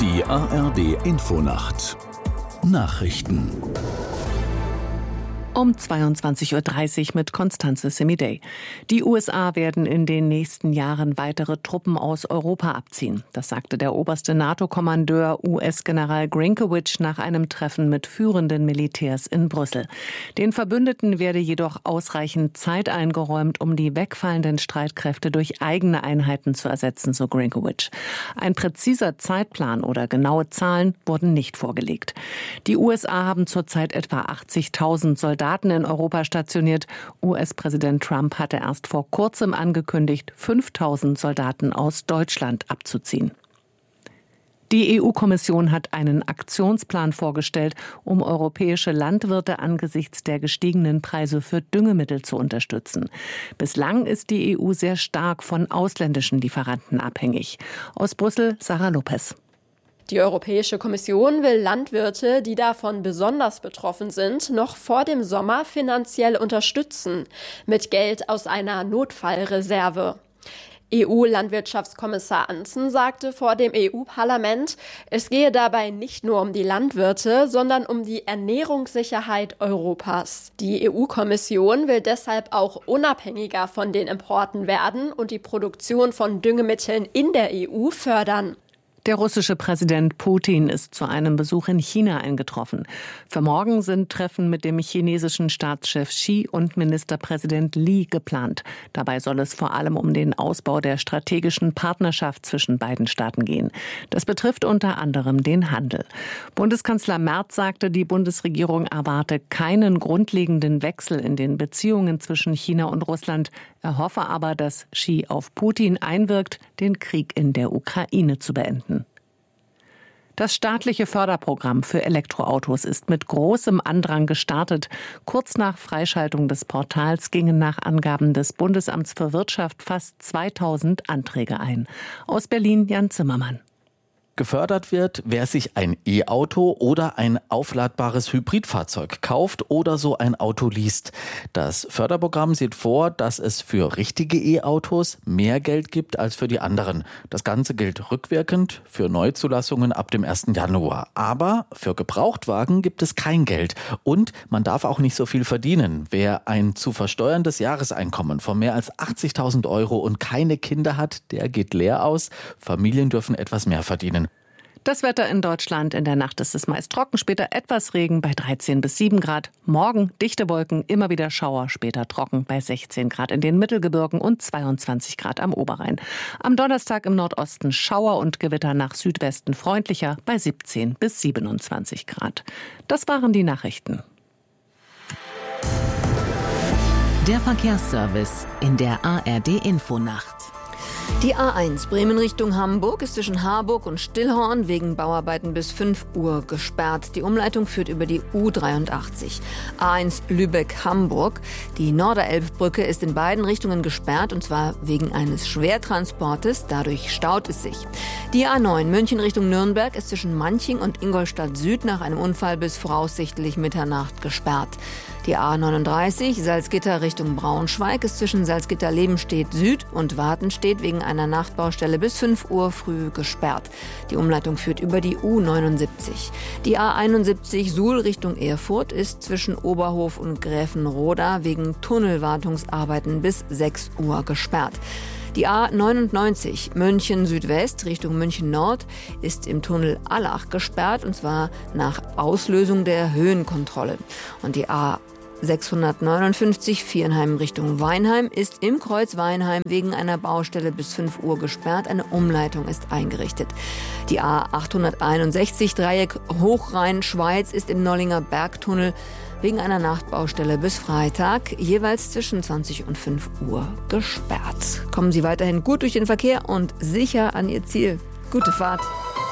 Die ARD-Infonacht Nachrichten Um 22:30 Uhr mit Constanze Semidey. Die USA werden in den nächsten Jahren weitere Truppen aus Europa abziehen. Das sagte der oberste NATO-Kommandeur US-General Grinkewich nach einem Treffen mit führenden Militärs in Brüssel. Den Verbündeten werde jedoch ausreichend Zeit eingeräumt, um die wegfallenden Streitkräfte durch eigene Einheiten zu ersetzen, so Grinkewich. Ein präziser Zeitplan oder genaue Zahlen wurden nicht vorgelegt. Die USA haben zurzeit etwa 80.000 Soldaten in Europa stationiert. US-Präsident Trump hatte erst vor kurzem angekündigt, 5.000 Soldaten aus Deutschland abzuziehen. Die EU-Kommission hat einen Aktionsplan vorgestellt, um europäische Landwirte angesichts der gestiegenen Preise für Düngemittel zu unterstützen. Bislang ist die EU sehr stark von ausländischen Lieferanten abhängig. Aus Brüssel, Sarah Lopez. Die Europäische Kommission will Landwirte, die davon besonders betroffen sind, noch vor dem Sommer finanziell unterstützen, mit Geld aus einer Notfallreserve. EU-Landwirtschaftskommissar Ansson sagte vor dem EU-Parlament, es gehe dabei nicht nur um die Landwirte, sondern um die Ernährungssicherheit Europas. Die EU-Kommission will deshalb auch unabhängiger von den Importen werden und die Produktion von Düngemitteln in der EU fördern. Der russische Präsident Putin ist zu einem Besuch in China eingetroffen. Für morgen sind Treffen mit dem chinesischen Staatschef Xi und Ministerpräsident Li geplant. Dabei soll es vor allem um den Ausbau der strategischen Partnerschaft zwischen beiden Staaten gehen. Das betrifft unter anderem den Handel. Bundeskanzler Merz sagte, die Bundesregierung erwarte keinen grundlegenden Wechsel in den Beziehungen zwischen China und Russland. Er hoffe aber, dass Xi auf Putin einwirkt, den Krieg in der Ukraine zu beenden. Das staatliche Förderprogramm für Elektroautos ist mit großem Andrang gestartet. Kurz nach Freischaltung des Portals gingen nach Angaben des Bundesamts für Wirtschaft fast 2000 Anträge ein. Aus Berlin Jan Zimmermann. Gefördert wird, wer sich ein E-Auto oder ein aufladbares Hybridfahrzeug kauft oder so ein Auto liest. Das Förderprogramm sieht vor, dass es für richtige E-Autos mehr Geld gibt als für die anderen. Das Ganze gilt rückwirkend für Neuzulassungen ab dem 1. Januar. Aber für Gebrauchtwagen gibt es kein Geld. Und man darf auch nicht so viel verdienen. Wer ein zu versteuerndes Jahreseinkommen von mehr als 80.000 € und keine Kinder hat, der geht leer aus. Familien dürfen etwas mehr verdienen. Das Wetter in Deutschland: in der Nacht ist es meist trocken, später etwas Regen bei 13 bis 7 Grad. Morgen dichte Wolken, immer wieder Schauer, später trocken bei 16 Grad in den Mittelgebirgen und 22 Grad am Oberrhein. Am Donnerstag im Nordosten Schauer und Gewitter, nach Südwesten freundlicher bei 17 bis 27 Grad. Das waren die Nachrichten. Der Verkehrsservice in der ARD-Infonacht. Die A1 Bremen Richtung Hamburg ist zwischen Harburg und Stillhorn wegen Bauarbeiten bis 5 Uhr gesperrt. Die Umleitung führt über die U83. A1 Lübeck-Hamburg. Die Norderelbbrücke ist in beiden Richtungen gesperrt, und zwar wegen eines Schwertransportes. Dadurch staut es sich. Die A9 München Richtung Nürnberg ist zwischen Manching und Ingolstadt Süd nach einem Unfall bis voraussichtlich Mitternacht gesperrt. Die A39 Salzgitter Richtung Braunschweig ist zwischen Salzgitter-Lebenstedt Süd und Wartenstedt wegen einer Nachtbaustelle bis 5 Uhr früh gesperrt. Die Umleitung führt über die U79. Die A71 Suhl Richtung Erfurt ist zwischen Oberhof und Gräfenroda wegen Tunnelwartungsarbeiten bis 6 Uhr gesperrt. Die A99 München Südwest Richtung München Nord ist im Tunnel Allach gesperrt, und zwar nach Auslösung der Höhenkontrolle. Und die A659 Viernheim Richtung Weinheim ist im Kreuz Weinheim wegen einer Baustelle bis 5 Uhr gesperrt. Eine Umleitung ist eingerichtet. Die A861 Dreieck Hochrhein-Schweiz ist im Nollinger Bergtunnel wegen einer Nachtbaustelle bis Freitag jeweils zwischen 20 und 5 Uhr gesperrt. Kommen Sie weiterhin gut durch den Verkehr und sicher an Ihr Ziel. Gute Fahrt.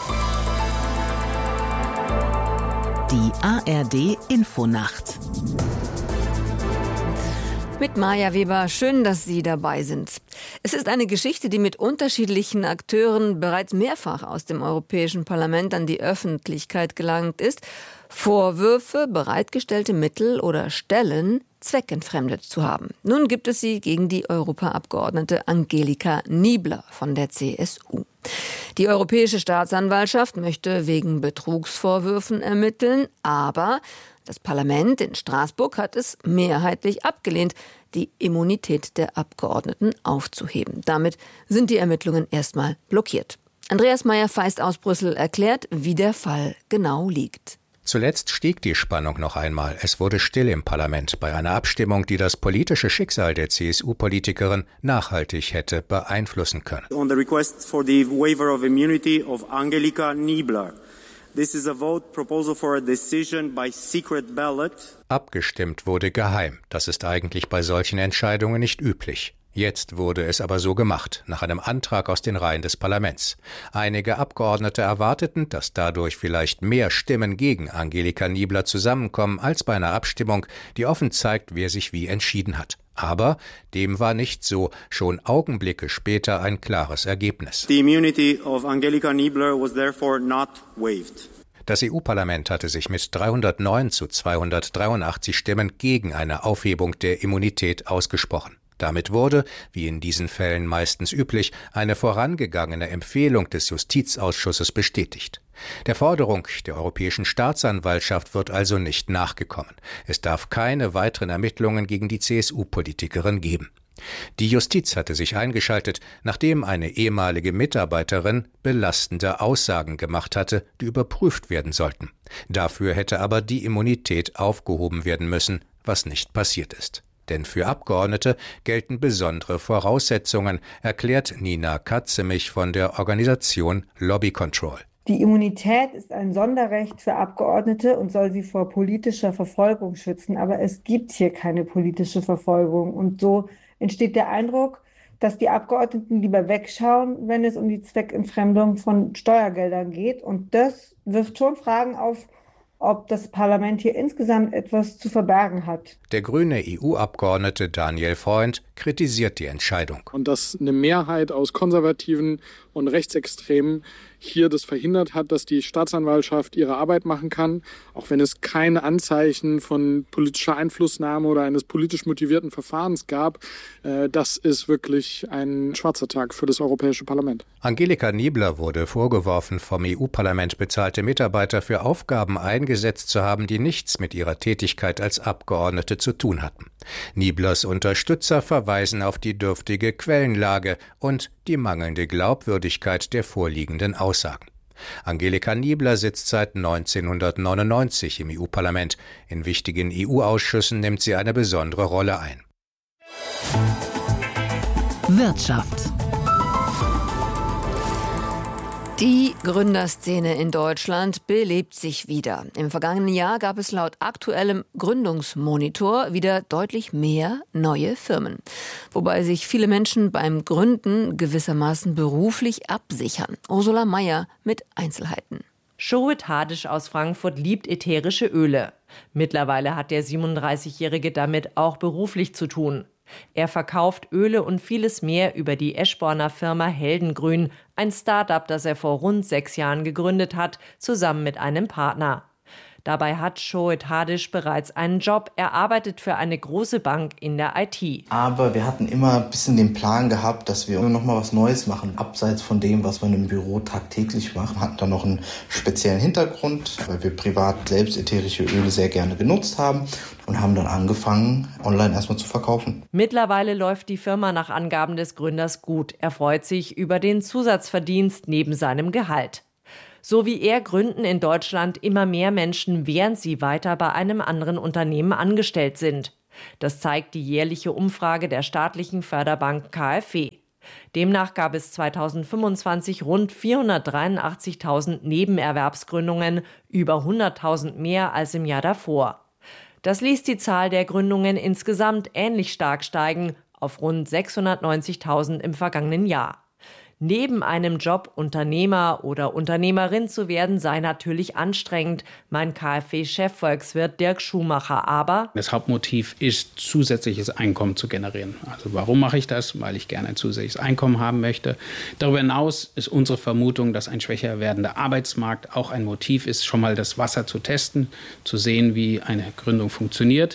Die ARD-Infonacht. Mit Maja Weber, schön, dass Sie dabei sind. Es ist eine Geschichte, die mit unterschiedlichen Akteuren bereits mehrfach aus dem Europäischen Parlament an die Öffentlichkeit gelangt ist. Vorwürfe, bereitgestellte Mittel oder Stellen zweckentfremdet zu haben. Nun gibt es sie gegen die Europaabgeordnete Angelika Niebler von der CSU. Die Europäische Staatsanwaltschaft möchte wegen Betrugsvorwürfen ermitteln, aber das Parlament in Straßburg hat es mehrheitlich abgelehnt, die Immunität der Abgeordneten aufzuheben. Damit sind die Ermittlungen erstmal blockiert. Andreas Meyer-Feist aus Brüssel erklärt, wie der Fall genau liegt. Zuletzt stieg die Spannung noch einmal. Es wurde still im Parlament bei einer Abstimmung, die das politische Schicksal der CSU-Politikerin nachhaltig hätte beeinflussen können. On the request for the waiver of immunity of Angelika Niebler. This is a vote proposal for a decision by secret ballot. Abgestimmt wurde geheim. Das ist eigentlich bei solchen Entscheidungen nicht üblich. Jetzt wurde es aber so gemacht, nach einem Antrag aus den Reihen des Parlaments. Einige Abgeordnete erwarteten, dass dadurch vielleicht mehr Stimmen gegen Angelika Niebler zusammenkommen als bei einer Abstimmung, die offen zeigt, wer sich wie entschieden hat. Aber dem war nicht so, schon Augenblicke später ein klares Ergebnis. The immunity of Angelika Niebler was therefore not waived. Das EU-Parlament hatte sich mit 309 zu 283 Stimmen gegen eine Aufhebung der Immunität ausgesprochen. Damit wurde, wie in diesen Fällen meistens üblich, eine vorangegangene Empfehlung des Justizausschusses bestätigt. Der Forderung der Europäischen Staatsanwaltschaft wird also nicht nachgekommen. Es darf keine weiteren Ermittlungen gegen die CSU-Politikerin geben. Die Justiz hatte sich eingeschaltet, nachdem eine ehemalige Mitarbeiterin belastende Aussagen gemacht hatte, die überprüft werden sollten. Dafür hätte aber die Immunität aufgehoben werden müssen, was nicht passiert ist. Denn für Abgeordnete gelten besondere Voraussetzungen, erklärt Nina Katzemich von der Organisation Lobby Control. Die Immunität ist ein Sonderrecht für Abgeordnete und soll sie vor politischer Verfolgung schützen. Aber es gibt hier keine politische Verfolgung. Und so entsteht der Eindruck, dass die Abgeordneten lieber wegschauen, wenn es um die Zweckentfremdung von Steuergeldern geht. Und das wirft schon Fragen auf, ob das Parlament hier insgesamt etwas zu verbergen hat. Der grüne EU-Abgeordnete Daniel Freund kritisiert die Entscheidung. Und dass eine Mehrheit aus Konservativen und Rechtsextremen hier das verhindert hat, dass die Staatsanwaltschaft ihre Arbeit machen kann, auch wenn es keine Anzeichen von politischer Einflussnahme oder eines politisch motivierten Verfahrens gab. Das ist wirklich ein schwarzer Tag für das Europäische Parlament. Angelika Niebler wurde vorgeworfen, vom EU-Parlament bezahlte Mitarbeiter für Aufgaben eingesetzt zu haben, die nichts mit ihrer Tätigkeit als Abgeordnete zu tun hatten. Nieblers Unterstützer verweisen auf die dürftige Quellenlage und die mangelnde Glaubwürdigkeit der vorliegenden Aussagen. Angelika Niebler sitzt seit 1999 im EU-Parlament. In wichtigen EU-Ausschüssen nimmt sie eine besondere Rolle ein. Wirtschaft. Die Gründerszene in Deutschland belebt sich wieder. Im vergangenen Jahr gab es laut aktuellem Gründungsmonitor wieder deutlich mehr neue Firmen. Wobei sich viele Menschen beim Gründen gewissermaßen beruflich absichern. Ursula Meyer mit Einzelheiten. Shoet Hadisch aus Frankfurt liebt ätherische Öle. Mittlerweile hat der 37-Jährige damit auch beruflich zu tun. Er verkauft Öle und vieles mehr über die Eschborner Firma Heldengrün, ein Start-up, das er vor rund 6 Jahren gegründet hat, zusammen mit einem Partner. Dabei hat Shoet Hadisch bereits einen Job. Er arbeitet für eine große Bank in der IT. Aber wir hatten immer ein bisschen den Plan gehabt, dass wir noch mal was Neues machen, abseits von dem, was man im Büro tagtäglich macht. Wir hatten da noch einen speziellen Hintergrund, weil wir privat selbst ätherische Öle sehr gerne genutzt haben und haben dann angefangen, online erstmal zu verkaufen. Mittlerweile läuft die Firma nach Angaben des Gründers gut. Er freut sich über den Zusatzverdienst neben seinem Gehalt. So wie er gründen in Deutschland immer mehr Menschen, während sie weiter bei einem anderen Unternehmen angestellt sind. Das zeigt die jährliche Umfrage der staatlichen Förderbank KfW. Demnach gab es 2025 rund 483.000 Nebenerwerbsgründungen, über 100.000 mehr als im Jahr davor. Das ließ die Zahl der Gründungen insgesamt ähnlich stark steigen, auf rund 690.000 im vergangenen Jahr. Neben einem Job Unternehmer oder Unternehmerin zu werden, sei natürlich anstrengend, meint KfW-Chefvolkswirt Dirk Schumacher. Aber das Hauptmotiv ist, zusätzliches Einkommen zu generieren. Also warum mache ich das? Weil ich gerne ein zusätzliches Einkommen haben möchte. Darüber hinaus ist unsere Vermutung, dass ein schwächer werdender Arbeitsmarkt auch ein Motiv ist, schon mal das Wasser zu testen, zu sehen, wie eine Gründung funktioniert.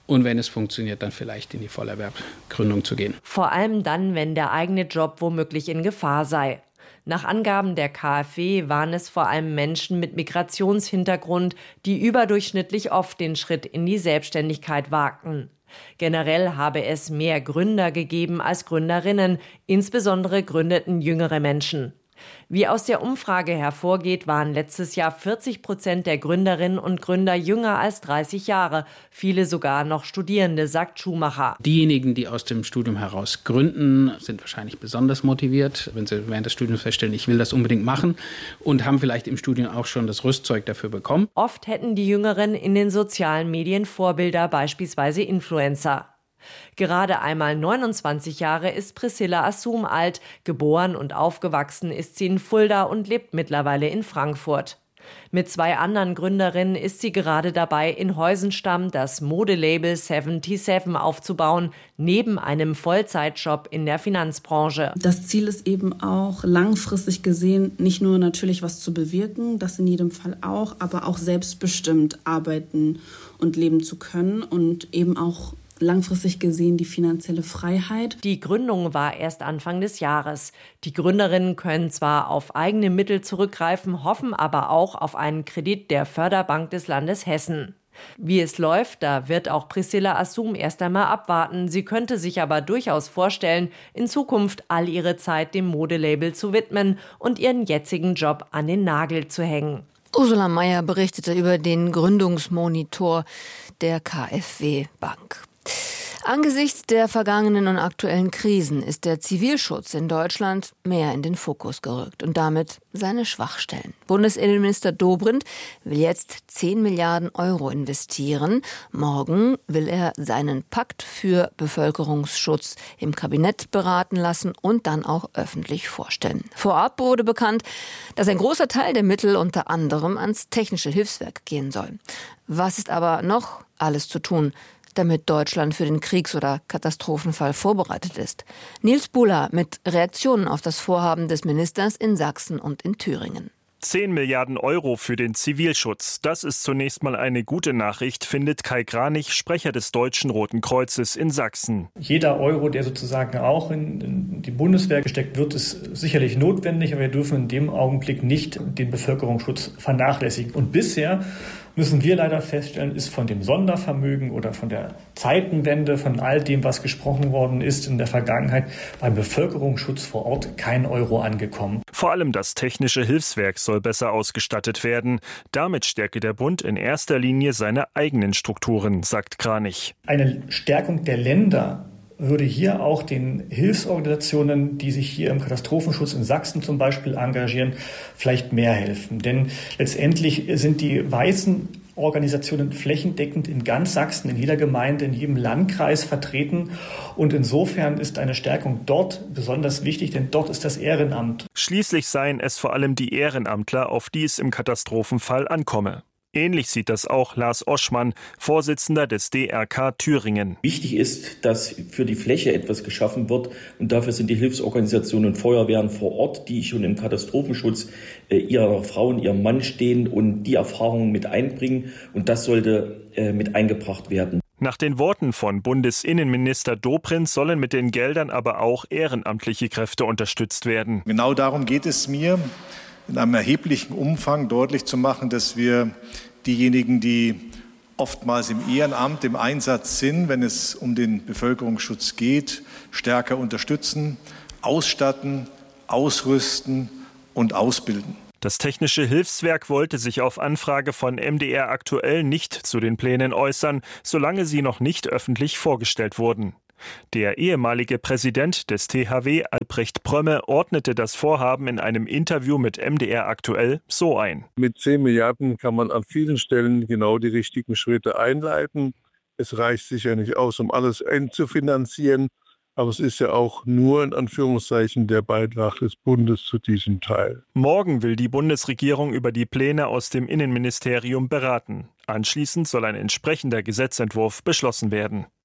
und wenn es funktioniert, dann vielleicht in die Vollerwerbgründung zu gehen. Vor allem dann, wenn der eigene Job womöglich in Gefahr sei. Nach Angaben der KfW waren es vor allem Menschen mit Migrationshintergrund, die überdurchschnittlich oft den Schritt in die Selbstständigkeit wagten. Generell habe es mehr Gründer gegeben als Gründerinnen, insbesondere gründeten jüngere Menschen. Wie aus der Umfrage hervorgeht, waren letztes Jahr 40% der Gründerinnen und Gründer jünger als 30 Jahre, viele sogar noch Studierende, sagt Schumacher. Diejenigen, die aus dem Studium heraus gründen, sind wahrscheinlich besonders motiviert, wenn sie während des Studiums feststellen, ich will das unbedingt machen und haben vielleicht im Studium auch schon das Rüstzeug dafür bekommen. Oft hätten die Jüngeren in den sozialen Medien Vorbilder, beispielsweise Influencer. Gerade einmal 29 Jahre ist Priscilla Assum alt. Geboren und aufgewachsen ist sie in Fulda und lebt mittlerweile in Frankfurt. Mit 2 anderen Gründerinnen ist sie gerade dabei, in Heusenstamm das Modelabel 77 aufzubauen, neben einem Vollzeitjob in der Finanzbranche. Das Ziel ist eben auch, langfristig gesehen, nicht nur natürlich was zu bewirken, das in jedem Fall auch, aber auch selbstbestimmt arbeiten und leben zu können und eben auch langfristig gesehen die finanzielle Freiheit. Die Gründung war erst Anfang des Jahres. Die Gründerinnen können zwar auf eigene Mittel zurückgreifen, hoffen aber auch auf einen Kredit der Förderbank des Landes Hessen. Wie es läuft, da wird auch Priscilla Assum erst einmal abwarten. Sie könnte sich aber durchaus vorstellen, in Zukunft all ihre Zeit dem Modelabel zu widmen und ihren jetzigen Job an den Nagel zu hängen. Ursula Mayer berichtete über den Gründungsmonitor der KfW Bank. Angesichts der vergangenen und aktuellen Krisen ist der Zivilschutz in Deutschland mehr in den Fokus gerückt und damit seine Schwachstellen. Bundesinnenminister Dobrindt will jetzt 10 Milliarden Euro investieren. Morgen will er seinen Pakt für Bevölkerungsschutz im Kabinett beraten lassen und dann auch öffentlich vorstellen. Vorab wurde bekannt, dass ein großer Teil der Mittel unter anderem ans Technische Hilfswerk gehen soll. Was ist aber noch alles zu tun, damit Deutschland für den Kriegs- oder Katastrophenfall vorbereitet ist? Nils Buhler mit Reaktionen auf das Vorhaben des Ministers in Sachsen und in Thüringen. 10 Milliarden Euro für den Zivilschutz. Das ist zunächst mal eine gute Nachricht, findet Kai Kranich, Sprecher des Deutschen Roten Kreuzes in Sachsen. Jeder Euro, der sozusagen auch in die Bundeswehr gesteckt wird, ist sicherlich notwendig, aber wir dürfen in dem Augenblick nicht den Bevölkerungsschutz vernachlässigen. Und bisher müssen wir leider feststellen, ist von dem Sondervermögen oder von der Zeitenwende, von all dem, was gesprochen worden ist in der Vergangenheit, beim Bevölkerungsschutz vor Ort kein Euro angekommen. Vor allem das Technische Hilfswerk soll besser ausgestattet werden. Damit stärke der Bund in erster Linie seine eigenen Strukturen, sagt Kranich. Eine Stärkung der Länder würde hier auch den Hilfsorganisationen, die sich hier im Katastrophenschutz in Sachsen zum Beispiel engagieren, vielleicht mehr helfen. Denn letztendlich sind die weißen Organisationen flächendeckend in ganz Sachsen, in jeder Gemeinde, in jedem Landkreis vertreten. Und insofern ist eine Stärkung dort besonders wichtig, denn dort ist das Ehrenamt. Schließlich seien es vor allem die Ehrenamtler, auf die es im Katastrophenfall ankomme. Ähnlich sieht das auch Lars Oschmann, Vorsitzender des DRK Thüringen. Wichtig ist, dass für die Fläche etwas geschaffen wird. Und dafür sind die Hilfsorganisationen und Feuerwehren vor Ort, die schon im Katastrophenschutz ihrer Frau und ihrem Mann stehen und die Erfahrungen mit einbringen. Und das sollte mit eingebracht werden. Nach den Worten von Bundesinnenminister Dobrindt sollen mit den Geldern aber auch ehrenamtliche Kräfte unterstützt werden. Genau darum geht es mir, in einem erheblichen Umfang deutlich zu machen, dass wir diejenigen, die oftmals im Ehrenamt im Einsatz sind, wenn es um den Bevölkerungsschutz geht, stärker unterstützen, ausstatten, ausrüsten und ausbilden. Das Technische Hilfswerk wollte sich auf Anfrage von MDR aktuell nicht zu den Plänen äußern, solange sie noch nicht öffentlich vorgestellt wurden. Der ehemalige Präsident des THW, Albrecht Prömme, ordnete das Vorhaben in einem Interview mit MDR aktuell so ein. Mit 10 Milliarden kann man an vielen Stellen genau die richtigen Schritte einleiten. Es reicht sicher nicht aus, um alles einzufinanzieren, aber es ist ja auch nur in Anführungszeichen der Beitrag des Bundes zu diesem Teil. Morgen will die Bundesregierung über die Pläne aus dem Innenministerium beraten. Anschließend soll ein entsprechender Gesetzentwurf beschlossen werden.